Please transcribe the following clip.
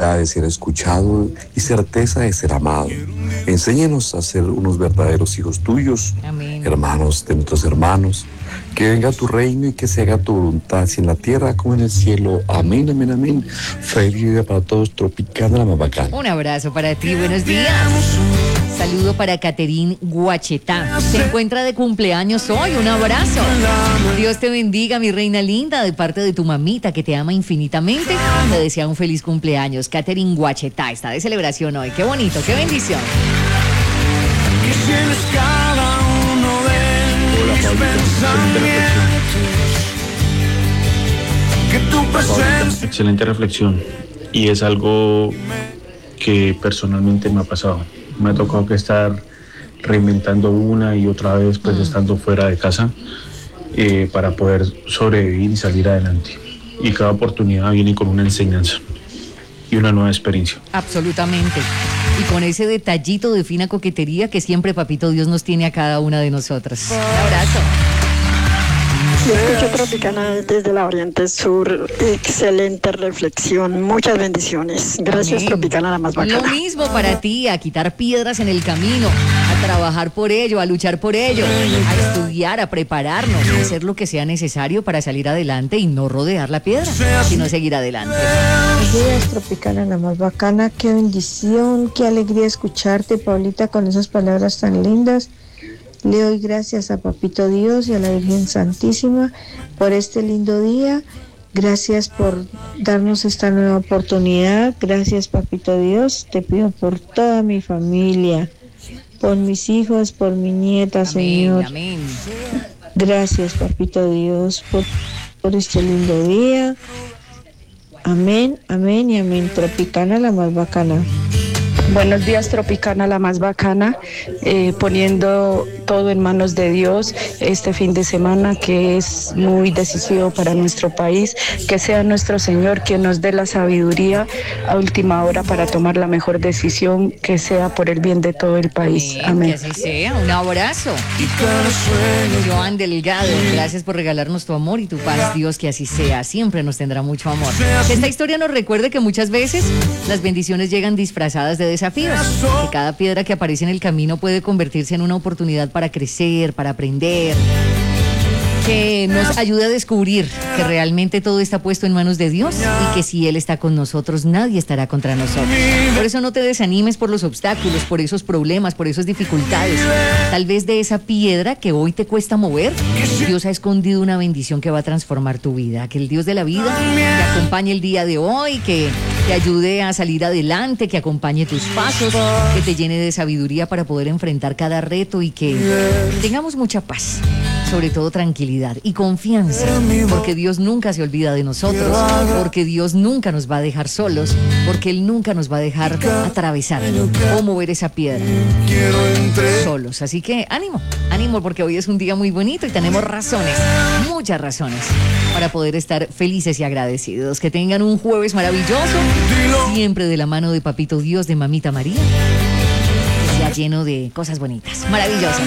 tranquilidad de ser escuchado y certeza de ser amado. Enséñanos a ser unos verdaderos hijos tuyos, Amén. hermanos de nuestros hermanos. Que venga tu reino y que se haga tu voluntad, así en la tierra como en el cielo. Amén, amén, amén. Feliz día para todos, Tropicana la más bacana. Un abrazo para ti, buenos días. Saludo para Caterín Guachetá. Se encuentra de cumpleaños hoy, un abrazo. Dios te bendiga, mi reina linda, de parte de tu mamita que te ama infinitamente. Te desea un feliz cumpleaños. Caterín Guachetá está de celebración hoy. Qué bonito, qué bendición. Excelente reflexión, y es algo que personalmente me ha pasado. Me ha tocado que estar reinventando una y otra vez, pues estando fuera de casa, para poder sobrevivir y salir adelante. Y cada oportunidad viene con una enseñanza y una nueva experiencia. Absolutamente. Y con ese detallito de fina coquetería que siempre Papito Dios nos tiene a cada una de nosotras. Un abrazo. Yo escucho Tropicana desde la Oriente Sur. Excelente reflexión. Muchas bendiciones. Gracias, Amén. Tropicana, la más bacana. Lo mismo para ti, a quitar piedras en el camino, a trabajar por ello, a luchar por ello, a estudiar, a prepararnos, a hacer lo que sea necesario para salir adelante y no rodear la piedra, sino seguir adelante. Buenos días, Tropicana, la más bacana. Qué bendición, qué alegría escucharte, Paulita, con esas palabras tan lindas. Le doy gracias a Papito Dios y a la Virgen Santísima por este lindo día. Gracias por darnos esta nueva oportunidad. Gracias, Papito Dios. Te pido por toda mi familia, por mis hijos, por mi nieta, Amén, Señor. amén. Gracias, Papito Dios, por este lindo día. Amén, amén y amén. Tropicana, la más bacana. Buenos días, Tropicana, la más bacana, poniendo todo en manos de Dios este fin de semana que es muy decisivo para nuestro país, que sea nuestro Señor quien nos dé la sabiduría a última hora para tomar la mejor decisión, que sea por el bien de todo el país. Amén. Que así sea, un abrazo. Joan Delgado, gracias por regalarnos tu amor y tu paz. Dios, que así sea, siempre nos tendrá mucho amor. Que esta historia nos recuerde que muchas veces las bendiciones llegan disfrazadas de desafíos, que cada piedra que aparece en el camino puede convertirse en una oportunidad para crecer, para aprender, que nos ayude a descubrir que realmente todo está puesto en manos de Dios y que si Él está con nosotros, nadie estará contra nosotros. Por eso no te desanimes por los obstáculos, por esos problemas, por esas dificultades. Tal vez de esa piedra que hoy te cuesta mover, Dios ha escondido una bendición que va a transformar tu vida. Que el Dios de la vida te acompañe el día de hoy, que te ayude a salir adelante, que acompañe tus pasos, que te llene de sabiduría para poder enfrentar cada reto y que tengamos mucha paz, sobre todo tranquilidad y confianza, porque Dios nunca se olvida de nosotros, porque Dios nunca nos va a dejar solos, porque Él nunca nos va a dejar atravesar o mover esa piedra solos. Así que ánimo, ánimo, porque hoy es un día muy bonito y tenemos razones, muchas razones, para poder estar felices y agradecidos. Que tengan un jueves maravilloso, siempre de la mano de Papito Dios, de Mamita María, que sea lleno de cosas bonitas, maravillosas.